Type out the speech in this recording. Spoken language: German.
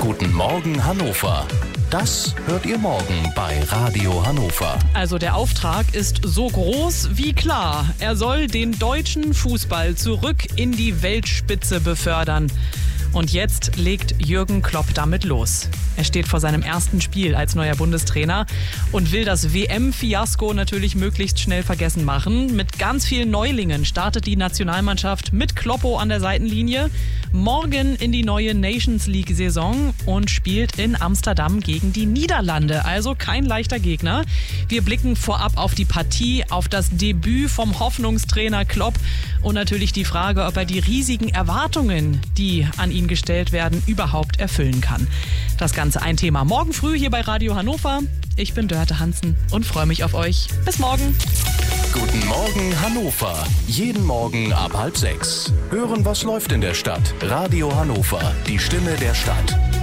Guten Morgen Hannover. Das hört ihr morgen bei Radio Hannover. Also der Auftrag ist so groß wie klar. Er soll den deutschen Fußball zurück in die Weltspitze befördern. Und jetzt legt Jürgen Klopp damit los. Er steht vor seinem ersten Spiel als neuer Bundestrainer und will das WM-Fiasko natürlich möglichst schnell vergessen machen. Mit ganz vielen Neulingen startet die Nationalmannschaft mit Kloppo an der Seitenlinie morgen in die neue Nations League-Saison und spielt in Amsterdam gegen die Niederlande. Also kein leichter Gegner. Wir blicken vorab auf die Partie, auf das Debüt vom Hoffnungstrainer Klopp und natürlich die Frage, ob er die riesigen Erwartungen, die an ihn gestellt werden, überhaupt erfüllen kann. Das Ganze ein Thema morgen früh hier bei Radio Hannover. Ich bin Dörte Hansen und freue mich auf euch. Bis morgen. Guten Morgen Hannover. Jeden Morgen ab 5:30. Hören, was läuft in der Stadt. Radio Hannover, die Stimme der Stadt.